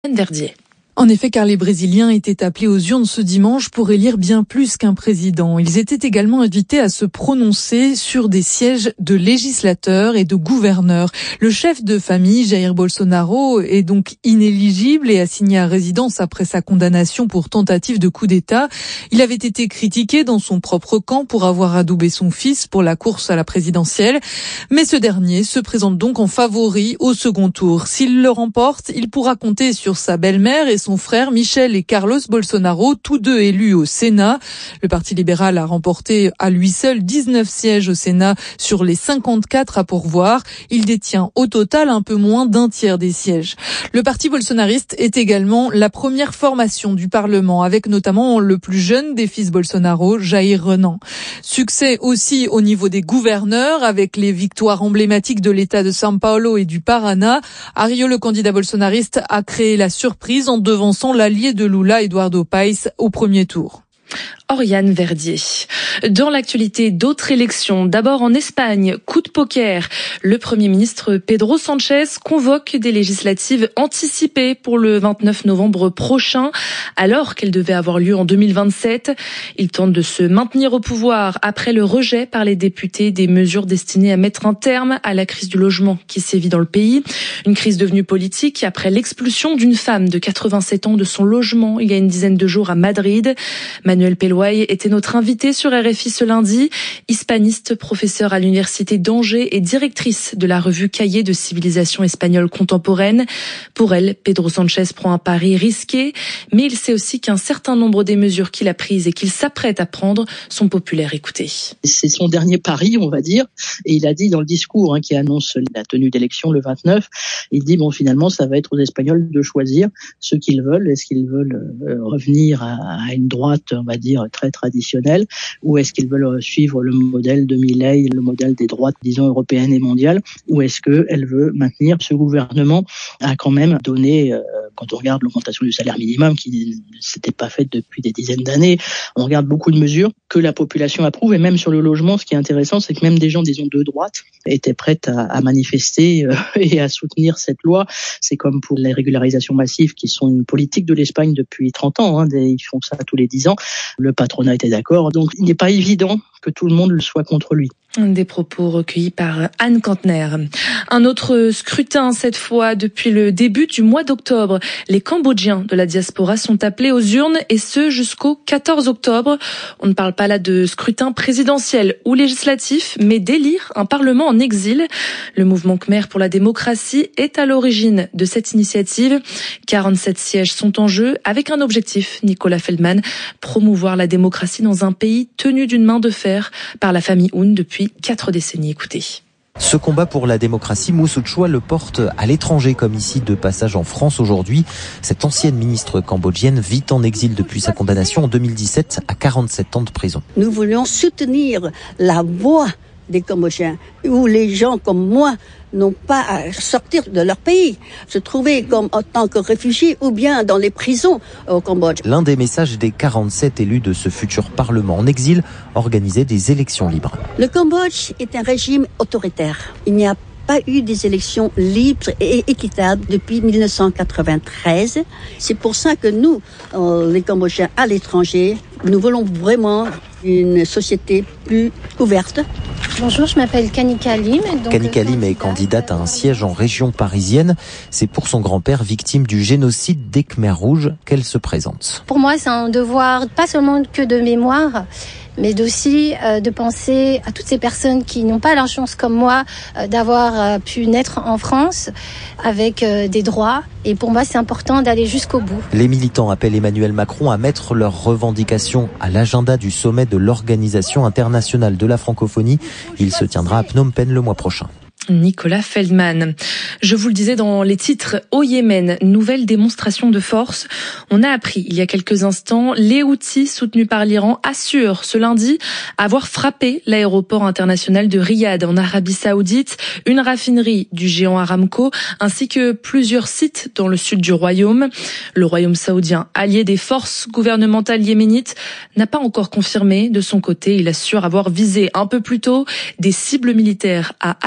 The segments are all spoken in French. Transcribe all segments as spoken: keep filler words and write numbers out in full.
Verdier. En effet, car les Brésiliens étaient appelés aux urnes ce dimanche pour élire bien plus qu'un président. Ils étaient également invités à se prononcer sur des sièges de législateurs et de gouverneurs. Le chef de famille, Jair Bolsonaro, est donc inéligible et assigné à résidence après sa condamnation pour tentative de coup d'État. Il avait été critiqué dans son propre camp pour avoir adoubé son fils pour la course à la présidentielle. Mais ce dernier se présente donc en favori au second tour. S'il le remporte, il pourra compter sur sa belle-mère et son frère Michel et Carlos Bolsonaro, tous deux élus au Sénat. Le Parti libéral a remporté à lui seul dix-neuf sièges au Sénat sur les cinquante-quatre à pourvoir. Il détient au total un peu moins d'un tiers des sièges. Le parti bolsonariste est également la première formation du Parlement, avec notamment le plus jeune des fils Bolsonaro, Jair Renan. Succès aussi au niveau des gouverneurs, avec les victoires emblématiques de l'État de São Paulo et du Paraná. Ario, le candidat bolsonariste, a créé la surprise en devançant l'allié de Lula, Eduardo Paes, au premier tour. Oriane Verdier. Dans l'actualité, d'autres élections. D'abord en Espagne, coup de poker. Le Premier ministre Pedro Sánchez convoque des législatives anticipées pour le vingt-neuf novembre prochain, alors qu'elles devaient avoir lieu en deux mille vingt-sept. Il tente de se maintenir au pouvoir après le rejet par les députés des mesures destinées à mettre un terme à la crise du logement qui sévit dans le pays. Une crise devenue politique après l'expulsion d'une femme de quatre-vingt-sept ans de son logement il y a une dizaine de jours à Madrid. Manuel Peloy était notre invitée sur R F I ce lundi. Hispaniste, professeure à l'université d'Angers et directrice de la revue Cahiers de civilisation espagnole contemporaine. Pour elle, Pedro Sánchez prend un pari risqué, mais il sait aussi qu'un certain nombre des mesures qu'il a prises et qu'il s'apprête à prendre sont populaires. Écoutez. C'est son dernier pari, on va dire, et il a dit dans le discours hein, qui annonce la tenue d'élection le vingt-neuf, il dit bon finalement ça va être aux Espagnols de choisir ce qu'ils veulent. Est-ce qu'ils veulent euh, revenir à, à une droite, on va dire, très traditionnelle, ou est-ce qu'ils veulent suivre le modèle de Milei, le modèle des droites, disons, européennes et mondiales, ou est-ce qu'elle veut maintenir ce gouvernement a quand même donné, euh, quand on regarde l'augmentation du salaire minimum, qui ne s'était pas faite depuis des dizaines d'années, on regarde beaucoup de mesures que la population approuve, et même sur le logement, ce qui est intéressant, c'est que même des gens, disons, de droite, étaient prêts à, à manifester euh, et à soutenir cette loi. C'est comme pour les régularisations massives qui sont une politique de l'Espagne depuis trente ans, hein, des, ils font ça tous les dix ans. Le patronat était d'accord, donc il n'est pas évident que tout le monde le soit contre lui. Des propos recueillis par Anne Kantner. Un autre scrutin, cette fois depuis le début du mois d'octobre. Les Cambodgiens de la diaspora sont appelés aux urnes, et ce jusqu'au quatorze octobre. On ne parle pas là de scrutin présidentiel ou législatif, mais d'élire un parlement en exil. Le mouvement Khmer pour la démocratie est à l'origine de cette initiative. quarante-sept sièges sont en jeu, avec un objectif, Nicolas Feldman, promouvoir la démocratie dans un pays tenu d'une main de fer par la famille Hun depuis quatre décennies. Écoutez. Ce combat pour la démocratie, Moussou Chua le porte à l'étranger, comme ici de passage en France aujourd'hui. Cette ancienne ministre cambodgienne vit en exil depuis sa condamnation en deux mille dix-sept à quarante-sept ans de prison. Nous voulons soutenir la voix des Cambodgiens, où les gens comme moi n'ont pas à sortir de leur pays, se trouver comme en tant que réfugiés ou bien dans les prisons au Cambodge. L'un des messages des quarante-sept élus de ce futur parlement en exil, organiser des élections libres. Le Cambodge est un régime autoritaire. Il n'y a pas eu des élections libres et équitables depuis mille neuf cent quatre-vingt-treize. C'est pour ça que nous, les Cambodgiens à l'étranger, nous voulons vraiment une société plus ouverte. Bonjour, je m'appelle Kanika Lim. Kanika Lim est candidate à un siège en région parisienne. C'est pour son grand-père, victime du génocide des Khmers rouges, qu'elle se présente. Pour moi, c'est un devoir, pas seulement que de mémoire, mais aussi euh, de penser à toutes ces personnes qui n'ont pas la chance comme moi euh, d'avoir euh, pu naître en France avec euh, des droits. Et pour moi, c'est important d'aller jusqu'au bout. Les militants appellent Emmanuel Macron à mettre leurs revendications à l'agenda du sommet de l'Organisation internationale de la francophonie. Il se tiendra à Phnom Penh le mois prochain. Nicolas Feldman. Je vous le disais dans les titres, au Yémen, nouvelle démonstration de force. On a appris il y a quelques instants, les Houthis soutenus par l'Iran assurent ce lundi avoir frappé l'aéroport international de Riyad en Arabie Saoudite, une raffinerie du géant Aramco, ainsi que plusieurs sites dans le sud du royaume. Le royaume saoudien, allié des forces gouvernementales yéménites, n'a pas encore confirmé. De son côté, il assure avoir visé un peu plus tôt des cibles militaires à Al-Hodeïda,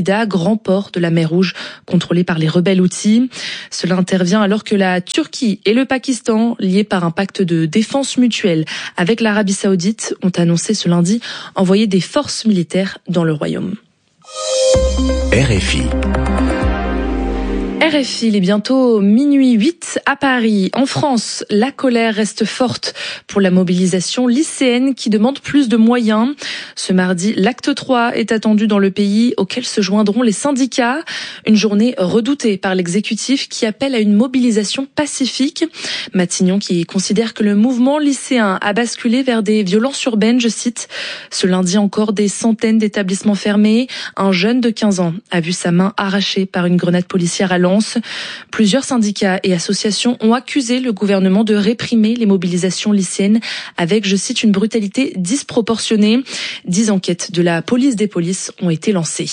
Hodeïda, grand port de la mer Rouge, contrôlé par les rebelles houthis. Cela intervient alors que la Turquie et le Pakistan, liés par un pacte de défense mutuelle avec l'Arabie Saoudite, ont annoncé ce lundi envoyer des forces militaires dans le royaume. R F I. R F I, il est bientôt minuit huit à Paris. En France, la colère reste forte pour la mobilisation lycéenne qui demande plus de moyens. Ce mardi, l'acte trois est attendu dans le pays, auquel se joindront les syndicats. Une journée redoutée par l'exécutif qui appelle à une mobilisation pacifique. Matignon qui considère que le mouvement lycéen a basculé vers des violences urbaines, je cite. Ce lundi encore, des centaines d'établissements fermés. Un jeune de quinze ans a vu sa main arrachée par une grenade policière à Lens. Plusieurs syndicats et associations ont accusé le gouvernement de réprimer les mobilisations lycéennes avec, je cite, une brutalité disproportionnée. Dix enquêtes de la police des polices ont été lancées.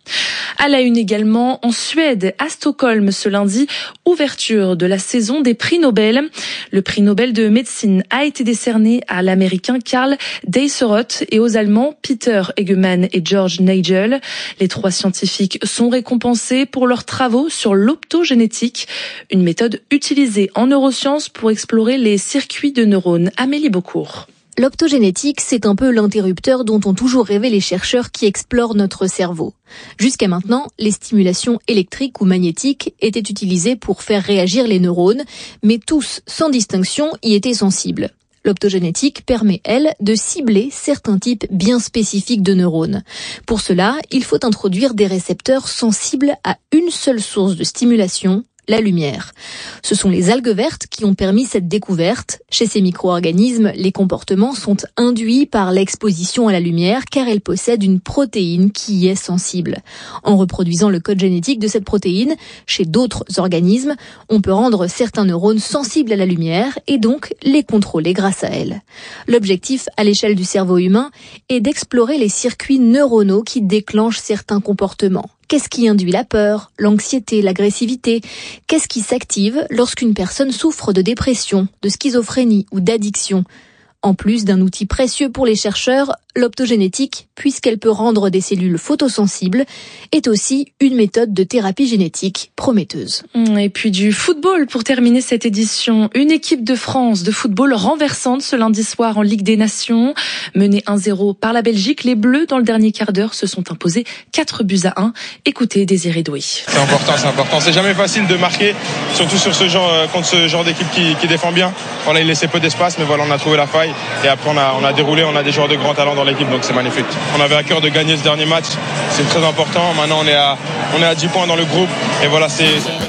À la une également, en Suède, à Stockholm, ce lundi, ouverture de la saison des prix Nobel. Le prix Nobel de médecine a été décerné à l'américain Karl Deisseroth et aux Allemands Peter Egemann et George Nagel. Les trois scientifiques sont récompensés pour leurs travaux sur l'optogénétique, une méthode utilisée en neurosciences pour explorer les circuits de neurones. Amélie Beaucourt. L'optogénétique, c'est un peu l'interrupteur dont ont toujours rêvé les chercheurs qui explorent notre cerveau. Jusqu'à maintenant, les stimulations électriques ou magnétiques étaient utilisées pour faire réagir les neurones, mais tous, sans distinction, y étaient sensibles. L'optogénétique permet, elle, de cibler certains types bien spécifiques de neurones. Pour cela, il faut introduire des récepteurs sensibles à une seule source de stimulation, la lumière. Ce sont les algues vertes qui ont permis cette découverte. Chez ces micro-organismes, les comportements sont induits par l'exposition à la lumière car elle possède une protéine qui y est sensible. En reproduisant le code génétique de cette protéine, chez d'autres organismes, on peut rendre certains neurones sensibles à la lumière et donc les contrôler grâce à elle. L'objectif à l'échelle du cerveau humain est d'explorer les circuits neuronaux qui déclenchent certains comportements. Qu'est-ce qui induit la peur, l'anxiété, l'agressivité ? Qu'est-ce qui s'active lorsqu'une personne souffre de dépression, de schizophrénie ou d'addiction ? En plus d'un outil précieux pour les chercheurs, l'optogénétique, puisqu'elle peut rendre des cellules photosensibles, est aussi une méthode de thérapie génétique prometteuse. Et puis du football pour terminer cette édition. Une équipe de France de football renversante ce lundi soir en Ligue des Nations. Menée un zéro par la Belgique, les Bleus, dans le dernier quart d'heure, se sont imposés quatre buts à un. Écoutez Désiré Doué. C'est important, c'est important. C'est jamais facile de marquer, surtout sur ce genre, contre ce genre d'équipe qui, qui défend bien. On a laissé peu d'espace, mais voilà, on a trouvé la faille. Et après, on a, on a déroulé, on a des joueurs de grand talent dans l'équipe, donc c'est magnifique. On avait à cœur de gagner ce dernier match, c'est très important. Maintenant, on est à, on est à dix points dans le groupe, et voilà, c'est...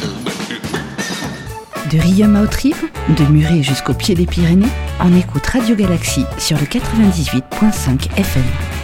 De Riom à Haute-Rive, de Muret jusqu'au pied des Pyrénées, on écoute Radio Galaxie sur le quatre-vingt-dix-huit virgule cinq F M.